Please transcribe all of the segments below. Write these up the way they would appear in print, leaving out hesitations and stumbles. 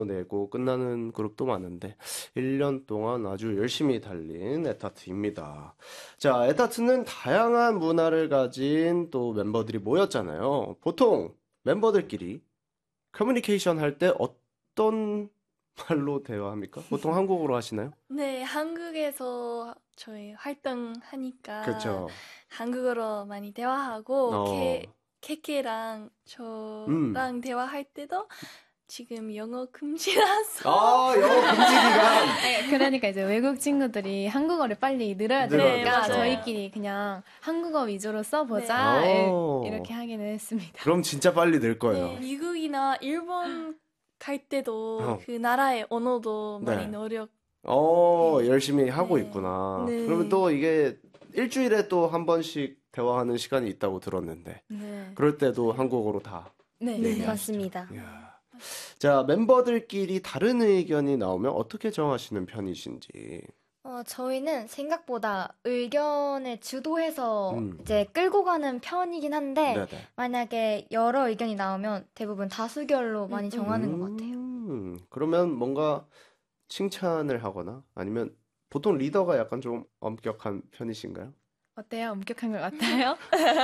내고 끝나는 그룹도 많은데 1년 동안 아주 열심히 달린 에타트입니다. 자, 에타트는 다양한 문화를 가진 또 멤버들이 모였잖아요. 보통 멤버들끼리 커뮤니케이션 할 때 어떤 말로 대화합니까? 보통 한국어로 하시나요? 네, 한국에서 저희 활동하니까 그렇죠. 한국어로 많이 대화하고 어, 케케랑 음. 저랑 대화할 때도 지금 영어 금지라서 아, 영어 금지 기간. 네, 그러니까 이제 외국 친구들이 한국어를 빨리 늘어야 늘어야 되니까 되죠. 저희끼리 그냥 한국어 위주로 써보자 네. 이렇게 하기는 했습니다. 그럼 진짜 빨리 늘 거예요. 네, 미국이나 일본 갈 때도 어. 그 나라의 언어도 많이 네. 열심히 하고 네. 있구나. 네. 그러면 또 이게 일주일에 또 한 번씩 대화하는 시간이 있다고 들었는데, 네. 그럴 때도 한국어로 다. 네, 네, 맞습니다. 이야. 자, 멤버들끼리 다른 의견이 나오면 어떻게 정하시는 편이신지. 저희는 생각보다 의견을 주도해서 음. 이제 끌고 가는 편이긴 한데 네네. 만약에 여러 의견이 나오면 대부분 다수결로 많이 정하는 것 같아요. 그러면 뭔가 칭찬을 하거나 아니면 보통 리더가 약간 좀 엄격한 편이신가요? 어때요? 엄격한 것 같아요?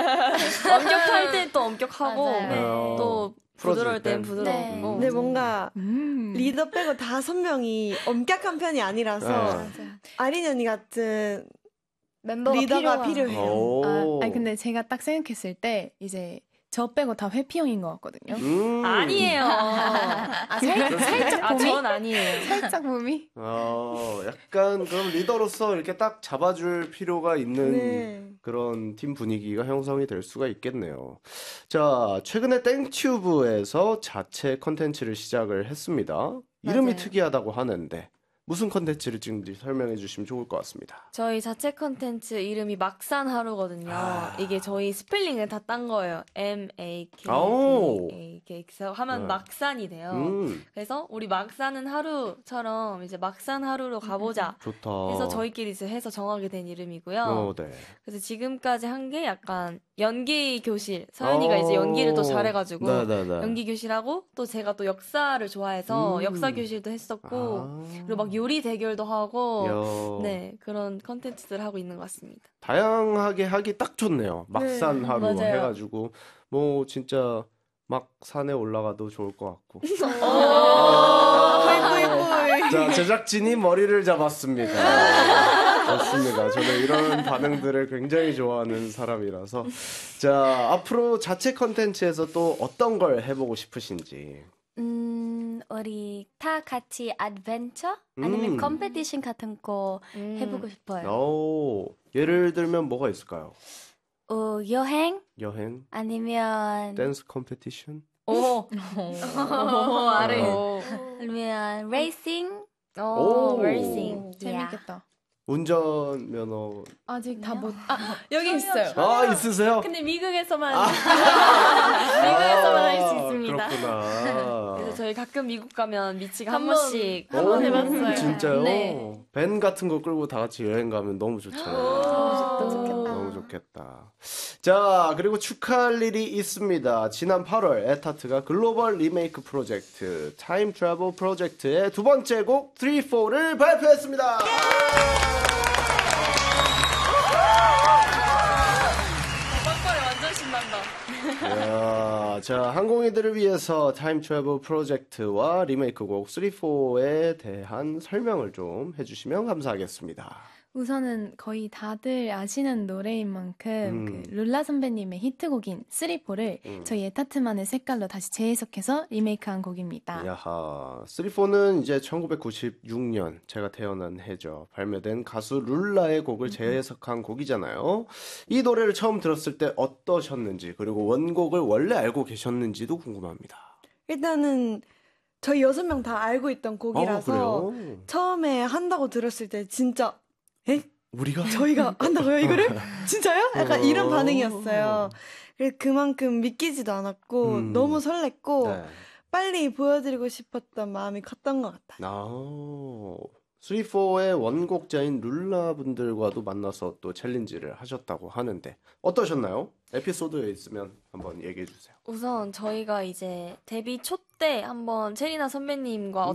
엄격할 때 또 엄격하고 맞아요. 또 부드러울 땐 풀어줄 부드럽고. 근데 뭔가 음. 리더 빼고 5명이 엄격한 편이 아니라서 네. 아린 언니 같은 멤버가 리더가 필요한. 필요해요. 오. 아니 근데 제가 딱 생각했을 때 이제 저 빼고 다 회피형인 것 같거든요. 아니에요. 살짝 봄이? 전 아니에요. 살짝 봄이? 약간 그럼 리더로서 이렇게 딱 잡아줄 필요가 있는 네. 그런 팀 분위기가 형성이 될 수가 있겠네요. 자, 최근에 땡튜브에서 자체 컨텐츠를 시작을 했습니다. 이름이 맞아요. 특이하다고 하는데 무슨 컨텐츠를 찍는지 설명해 주시면 좋을 것 같습니다. 저희 자체 컨텐츠 이름이 막산 하루거든요. 이게 저희 스펠링을 다 딴 거예요. 아오. MAKDAK. 그래서 하면 네. 막산이 돼요. 그래서 우리 막 사는 하루처럼 이제 막산 하루로 가보자. 좋다. 해서 저희끼리 이제 해서 정하게 된 이름이고요. 네. 그래서 지금까지 한 게 약간 연기 교실. 서연이가 이제 연기를 또 잘해가지고 네네네. 연기 교실하고 또 제가 또 역사를 좋아해서 역사 교실도 했었고 그리고 막 요리 대결도 하고 네 그런 컨텐츠들 하고 있는 것 같습니다. 다양하게 하기 딱 좋네요. 막산 하루 맞아요. 해가지고 뭐 진짜 막 산에 올라가도 좋을 것 같고. 자, 제작진이 머리를 잡았습니다. 좋습니다. 저는 이런 반응들을 굉장히 좋아하는 사람이라서. 자, 앞으로 자체 컨텐츠에서 또 어떤 걸 해보고 싶으신지. 우리 다 같이 adventure 아니면 컴피티션 같은 거 해보고 싶어요. 예를 들면 뭐가 있을까요? 여행 여행, 아니면 댄스 컴피티션? 아래. 아니면 레이싱. 오. 레이싱. 재밌겠다. 운전면허. 아직 다 못. 여기 있어요. 있으세요? 근데 미국에서만 미국에서만 할 수 있습니다. 그렇구나. 그래서 저희 가끔 미국 가면 미치가 한 한 번. 번씩 한번 해봤어요. 진짜요? 네. 밴 같은 거 끌고 다 같이 여행 가면 너무 좋잖아요. 너무 좋겠다. 자, 그리고 축하할 일이 있습니다. 지난 8월 에타트가 글로벌 리메이크 프로젝트 타임 트래블 프로젝트의 두 번째 곡 3, 4를 발표했습니다. 빵빠레 완전 신난다. 자, 항공인들을 위해서 타임 트래블 프로젝트와 리메이크 곡 3, 4에 대한 설명을 좀 해주시면 감사하겠습니다. 우선은 거의 다들 아시는 노래인 만큼 그 룰라 선배님의 히트곡인 3, 4를 저희 에타트만의 색깔로 다시 재해석해서 리메이크한 곡입니다. 야하, 3, 4는 이제 1996년 제가 태어난 해죠. 발매된 가수 룰라의 곡을 재해석한 곡이잖아요. 이 노래를 처음 들었을 때 어떠셨는지 그리고 원곡을 원래 알고 계셨는지도 궁금합니다. 일단은 저희 6명 다 알고 있던 곡이라서 그래요? 처음에 한다고 들었을 때 진짜 우리가 저희가 한다고요 이거를? 진짜요? 약간 이런 반응이었어요. 그래서 그만큼 믿기지도 않았고 너무 설렜고 네. 빨리 보여드리고 싶었던 마음이 컸던 것 같아요. 3, 4의 원곡자인 룰라 분들과도 만나서 또 챌린지를 하셨다고 하는데 어떠셨나요? 에피소드에 있으면 한번 얘기해 주세요. 우선 저희가 이제 데뷔 초 때 한번 체리나 선배님과